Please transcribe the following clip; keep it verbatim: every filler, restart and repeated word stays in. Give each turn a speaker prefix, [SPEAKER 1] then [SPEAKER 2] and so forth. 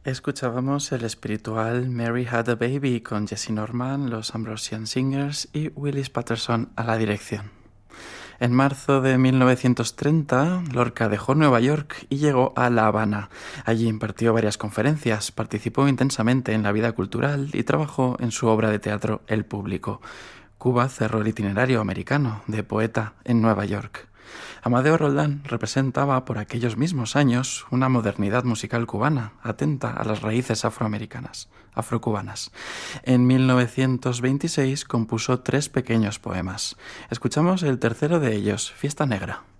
[SPEAKER 1] Escuchábamos el espiritual Mary Had a Baby con Jesse Norman, los Ambrosian Singers y Willis Patterson a la dirección. En marzo de mil novecientos treinta, Lorca dejó Nueva York y llegó a La Habana. Allí impartió varias conferencias, participó intensamente en la vida cultural y trabajó en su obra de teatro El Público. Cuba cerró el itinerario americano de poeta en Nueva York. Amadeo Roldán representaba por aquellos mismos años una modernidad musical cubana, atenta a las raíces afroamericanas, afrocubanas. En mil novecientos veintiséis compuso tres pequeños poemas. Escuchamos el tercero de ellos, Fiesta Negra.